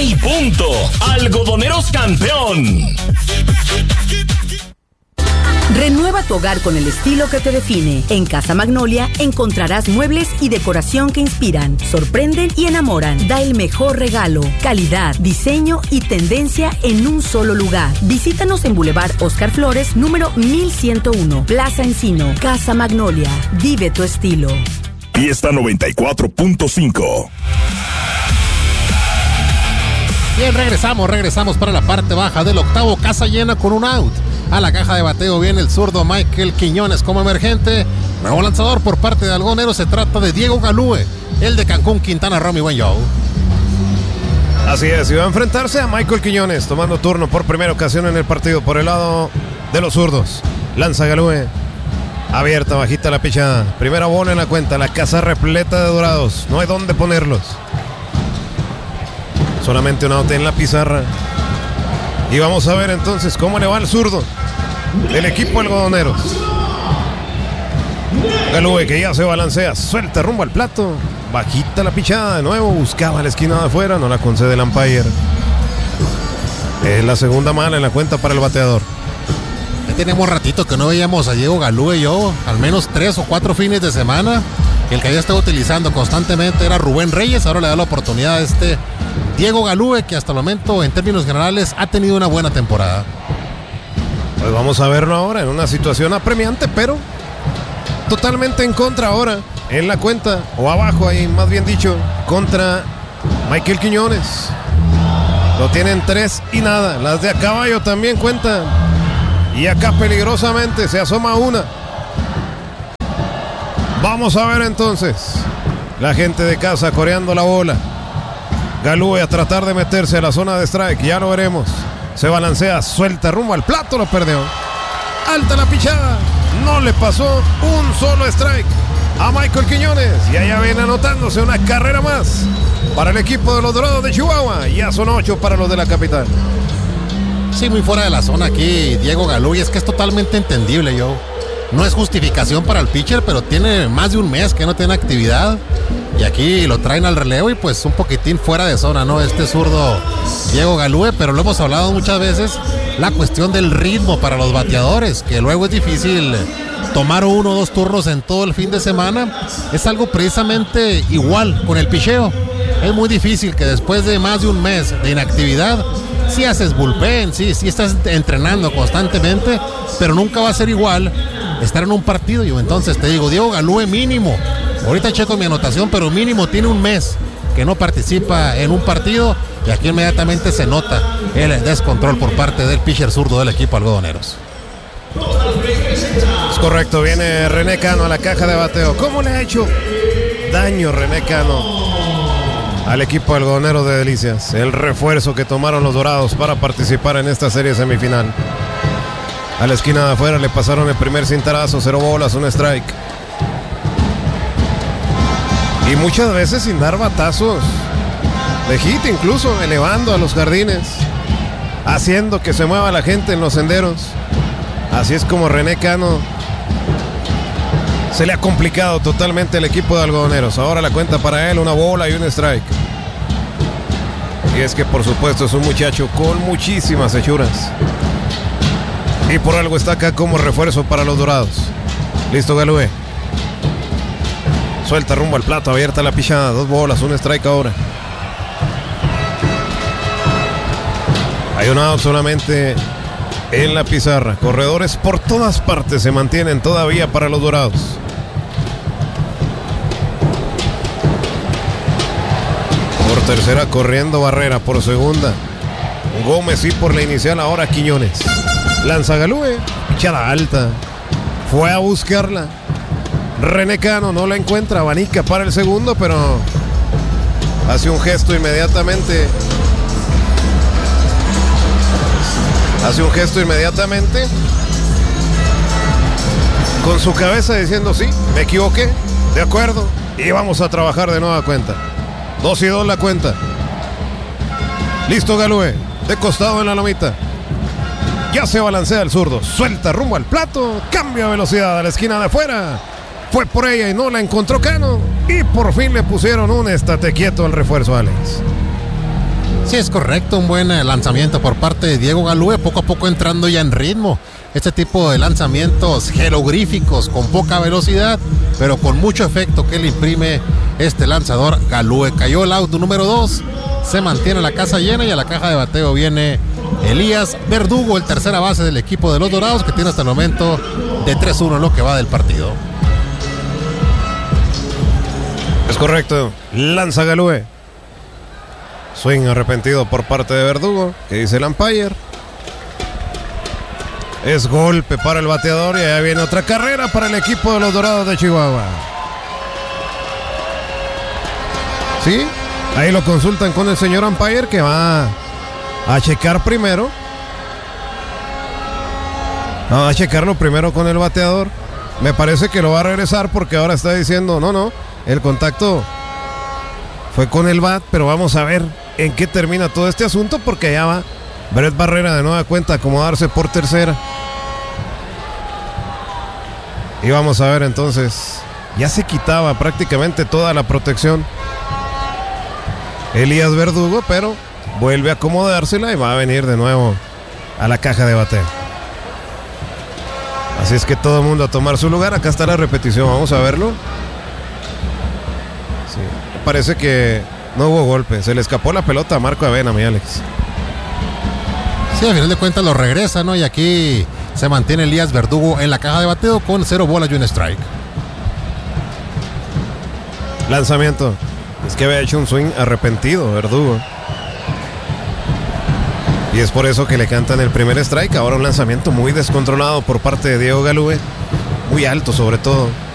y punto. Algodoneros campeón. Renueva tu hogar con el estilo que te define. En Casa Magnolia encontrarás muebles y decoración que inspiran, sorprenden y enamoran. Da el mejor regalo, calidad, diseño y tendencia en un solo lugar. Visítanos en Boulevard Oscar Flores, número 1101, Plaza Encino. Casa Magnolia, vive tu estilo. Fiesta 94.5. Bien, regresamos para la parte baja del octavo. Casa llena con un out. A la caja de bateo viene el zurdo Michael Quiñones como emergente. Nuevo lanzador por parte de Algodoneros. Se trata de Diego Galúe, el de Cancún, Quintana Roo, mi buen Joe. Así es, y va a enfrentarse a Michael Quiñones, tomando turno por primera ocasión en el partido por el lado de los zurdos. Lanza Galúe. Abierta, bajita la pichada. Primera bola en la cuenta. La casa repleta de dorados. No hay dónde ponerlos. Solamente un out en la pizarra. Y vamos a ver entonces cómo le va al zurdo del equipo Algodoneros. Galúe, que ya se balancea, suelta rumbo al plato. Bajita la pichada de nuevo. Buscaba la esquina de afuera. No la concede el umpire. Es la segunda mala en la cuenta para el bateador. Ya tenemos ratito que no veíamos a Diego Galúe y yo. Al menos 3 o 4 fines de semana. El que había estado utilizando constantemente era Rubén Reyes. Ahora le da la oportunidad a Diego Galúe, que hasta el momento en términos generales ha tenido una buena temporada. Pues vamos a verlo ahora en una situación apremiante, pero totalmente en contra ahora en la cuenta, o abajo ahí más bien dicho, contra Michael Quiñones. Lo tienen 3 y nada. Las de a caballo también cuentan. Y acá peligrosamente se asoma una. Vamos a ver entonces. La gente de casa coreando la bola. Galúe a tratar de meterse a la zona de strike. Ya lo veremos. Se balancea, suelta rumbo al plato, lo perdió. Alta la pichada. No le pasó un solo strike a Michael Quiñones. Y allá viene anotándose una carrera más para el equipo de los Dorados de Chihuahua. Ya son 8 para los de la capital. Sí, muy fuera de la zona aquí Diego Galúe. Es que es totalmente entendible, yo. No es justificación para el pitcher, pero tiene más de un mes que no tiene actividad. Y aquí lo traen al relevo y pues un poquitín fuera de zona, ¿no? Zurdo Diego Galúe, pero lo hemos hablado muchas veces, la cuestión del ritmo para los bateadores, que luego es difícil tomar 1 o 2 turnos en todo el fin de semana. Es algo precisamente igual con el picheo. Es muy difícil que después de más de un mes de inactividad, sí haces bullpen, sí estás entrenando constantemente, pero nunca va a ser igual estar en un partido. Y entonces te digo, Diego Galúe mínimo, ahorita checo mi anotación, pero mínimo tiene un mes que no participa en un partido, y aquí inmediatamente se nota el descontrol por parte del pitcher zurdo del equipo Algodoneros. Es correcto, viene René Cano a la caja de bateo. ¿Cómo le ha hecho daño René Cano al equipo Algodonero de Delicias? El refuerzo que tomaron los Dorados para participar en esta serie semifinal. A la esquina de afuera le pasaron el primer cintarazo, 0 bolas, 1 strike. Y muchas veces sin dar batazos de hit, incluso elevando a los jardines, haciendo que se mueva la gente en los senderos. Así es como René Cano se le ha complicado totalmente el equipo de Algodoneros. Ahora la cuenta para él, 1 bola y 1 strike. Y es que por supuesto es un muchacho con muchísimas hechuras. Y por algo está acá como refuerzo para los Dorados. Listo Galúe. Suelta rumbo al plato, abierta la pichada, 2 bolas, 1 strike ahora. Hay un out solamente en la pizarra. Corredores por todas partes se mantienen todavía para los Dorados. Por tercera corriendo Barrera, por segunda Gómez y por la inicial ahora Quiñones. Lanza Galúe, pichada alta. Fue a buscarla René Cano, no la encuentra, abanica para el segundo, pero hace un gesto inmediatamente. Con su cabeza diciendo sí, me equivoqué, de acuerdo, y vamos a trabajar de nueva cuenta. 2 y 2 la cuenta. Listo Galúe, de costado en la lomita. Ya se balancea el zurdo, suelta rumbo al plato, cambia velocidad a la esquina de afuera. Fue por ella y no la encontró Cano. Y por fin le pusieron un estate quieto al refuerzo, Alex. Sí, es correcto, un buen lanzamiento por parte de Diego Galúe, poco a poco entrando ya en ritmo. Este tipo de lanzamientos jeroglíficos con poca velocidad, pero con mucho efecto que le imprime este lanzador Galúe. Cayó el out número 2, se mantiene la casa llena y a la caja de bateo viene Elías Verdugo, el tercera base del equipo de los Dorados, que tiene hasta el momento de 3-1 en lo que va del partido. Es correcto, lanza Galúe. Swing arrepentido por parte de Verdugo, que dice el umpire. Es golpe para el bateador y allá viene otra carrera para el equipo de los Dorados de Chihuahua. Sí, ahí lo consultan con el señor umpire, que va a checar primero. Va a checarlo primero con el bateador. Me parece que lo va a regresar porque ahora está diciendo no, el contacto fue con el bat, pero vamos a ver en qué termina todo este asunto, porque allá va Brett Barrera de nueva cuenta a acomodarse por tercera. Y vamos a ver entonces, ya se quitaba prácticamente toda la protección Elías Verdugo, pero vuelve a acomodársela y va a venir de nuevo a la caja de bateo. Así es que todo el mundo a tomar su lugar. Acá está la repetición, vamos a verlo. Sí, parece que no hubo golpe, se le escapó la pelota a Marco Avena, mi Alex. Sí, al final de cuentas lo regresa, ¿no? Y aquí se mantiene Elías Verdugo en la caja de bateo con 0 bolas y un strike. Lanzamiento. Es que había hecho un swing arrepentido Verdugo. Y es por eso que le cantan el primer strike. Ahora un lanzamiento muy descontrolado por parte de Diego Galúe. Muy alto sobre todo.